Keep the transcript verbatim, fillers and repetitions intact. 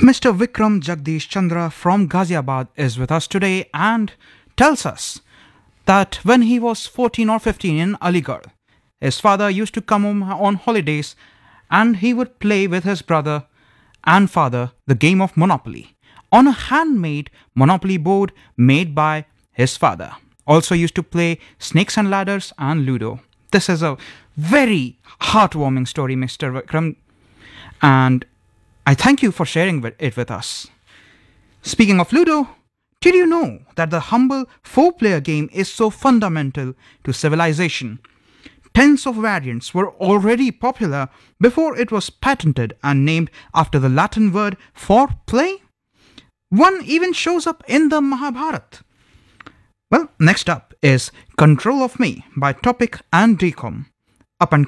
Mister Vikram Jagdish Chandra from Ghaziabad is with us today and tells us that when he was fourteen or fifteen in Aligarh, his father used to come home on holidays and he would play with his brother and father the game of Monopoly on a handmade Monopoly board made by his father. Also used to play Snakes and Ladders and Ludo. This is a very heartwarming story, Mister Vikram, and I thank you for sharing with- it with us. Speaking of Ludo, did you know that the humble four-player game is so fundamental to civilization? Tens of variants were already popular before it was patented and named after the Latin word for play. One even shows up in the Mahabharata. Well, next up is Control of Me by Topic and Decom. Up and